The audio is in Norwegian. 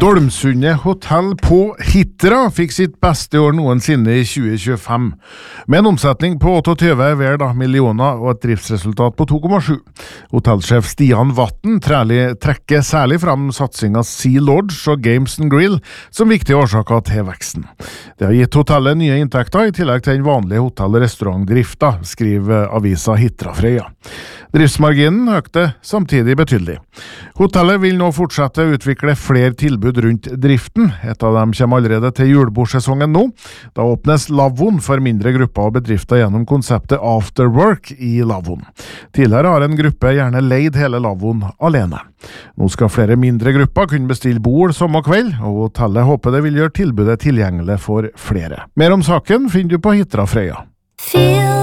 Dolmsundet hotell på Hitra fikk sitt beste år noensinne i 2025, med en omsetning på 28 millioner og et driftsresultat på 2,7. Hotellsjef Stian Vatten trekker særlig fram satsingen Sea Lodge og Games and Grill som viktige årsaker til veksten. Det har gitt hotellet nye inntekter i tillegg til den vanlige hotell- og restaurantdrifta, skriver avisa Hitrafrøya. Driftsmarginen økte samtidig betydelig. Hotellet vil nå fortsette å utvikle flere tilbud rundt driften. Et av dem kommer allerede til julebordsesongen nå. Da åpnes lavvoen for mindre grupper og bedrifter gjennom konseptet After Work i lavvoen. Tidligere har en gruppe gjerne leid hele lavvoen alene. Nå skal flere mindre grupper kunne bestille bord samme kveld, og hotellet håper det vil gjøre tilbudet tilgjengelig for flere. Mer om saken finner du på Hitrafrøya.